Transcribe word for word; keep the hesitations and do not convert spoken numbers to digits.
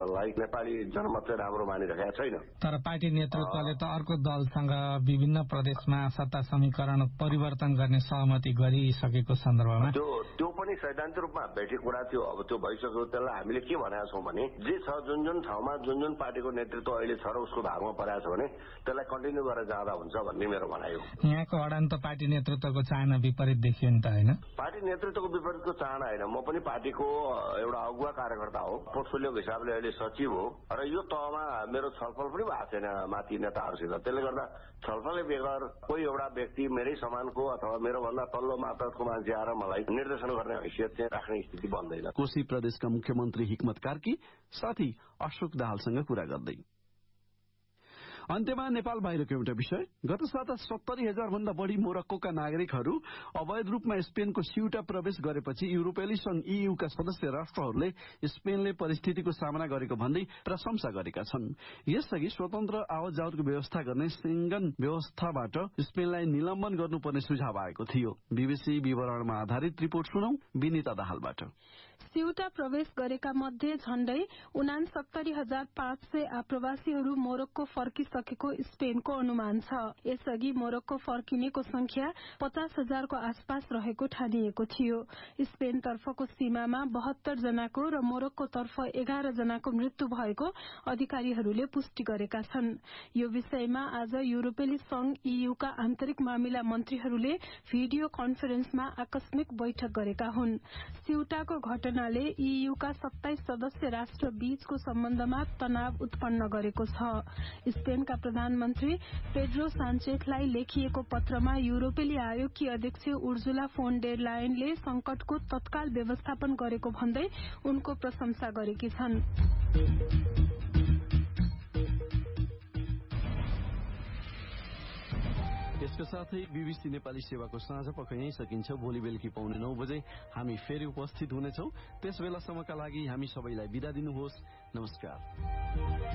दललाई नेपाली जनमत चाहिँ राम्रो मानिरहेको छैन। तर पार्टी नेतृत्वले त अर्को दलसँग विभिन्न प्रदेशमा सत्ता समीकरण परिवर्तन गर्ने सहमति गरिसकेको सन्दर्भमा त्यो त्यो पनि सैद्धान्तिक रूपमा भेटेको कुरा थियो। अब त्यो भइसक्यो, त्यसलाई हामीले के भनेका छौँ भने जे छ जुन जुन ठाउँमा जुन जुन पार्टीको नेतृत्व अहिले छ र उसको भागमा परेको छ भने त्यसलाई कन्टिन्यू गरेर जाँदा हुन्छ भन्ने मेरो भनाइ हो। यहाँको अडान त पार्टी नेतृत्वको चाहना विपरीत देखियो नि त, होइन? पार्टी नेतृत्वको विपरीतको चाहना होइन, म पनि पार्टीको एउटा अगुवा कार्यकर्ता हो, पोर्टफोलियोको हिसाबले अहिले सचिव हो र यो तहमा मेरो छलफल पनि भएको छैन माथि नेताहरूसित। त्यसले गर्दा छलफलले बेगर कोही एउटा व्यक्ति मेरै समानको अथवा मेरो भन्दा तल्लो मात्राको मान्छे आएर मलाई निर्देशन गर्ने हैसियत चाहिँ राख्ने स्थिति बन्दैन। कोशी प्रदेशका मुख्यमन्त्री हिक्मत कार्की साथी अशोक दाहालसँग कुरा गर्दै। अन्त्यमा नेपाल बाहिरको एउटा विषय। गत साता सत्तरी हजार भन्दा बढ़ी मोरक्कोका नागरिकहरू अवैध रूपमा स्पेनको सिउटा प्रवेश गरेपछि युरोपेली संघ ईयूका सदस्य राष्ट्रहरूले स्पेनले परिस्थितिको सामना गरेको भन्दै प्रशंसा गरेका छन्। यसअघि स्वतन्त्र आवत जावतको व्यवस्था गर्ने सेङ्गन व्यवस्थाबाट स्पेनलाई निलम्बन गर्नुपर्ने सुझाव आएको थियो। बीबीसी विवरणमा आधारित रिपोर्ट सुनौ विनिता दाहालबाट। सिउटा प्रवेश गरेका मध्ये झण्डै उनासत्तरी हजार पाँच सय आप्रवासीहरू मोरक्को फर्किसकेको स्पेनको अनुमान छ। यसअघि मोरक्को फर्किनेको संख्या पचास हजारको आसपास रहेको ठानिएको थियो। स्पेन तर्फको सीमामा बहत्तर जनाको र मोरक्को तर्फ एघार जनाको मृत्यु भएको अधिकारीहरूले पुष्टि गरेका छन्। यो विषयमा आज युरोपेली संघ ईयूका आन्तरिक मामिला मन्त्रीहरूले भिडियो कन्फरेन्समा आकस्मिक बैठक गरेका हुन्। सिउटाको घटनाले ईयूका सत्ताइस सदस्य राष्ट्र बीचको सम्बन्धमा तनाव उत्पन्न गरेको छ। स्पेनका प्रधानमन्त्री पेड्रो सान्चेजलाई लेखिएको पत्रमा युरोपेली आयोगकी अध्यक्ष उर्जुला फोन डेर लायनले संकटको तत्काल व्यवस्थापन गरेको भन्दै उनको प्रशंसा गरेकी छन्। यसको साथै बीबीसी नेपाली सेवाको साँझ पख यही सकिन्छ। भोलि बेलुकी पाउने नौ बजे हामी फेरि उपस्थित हुनेछौँ। त्यस बेलासम्मका लागि हामी सबैलाई बिदा दिनुहोस्। नमस्कार।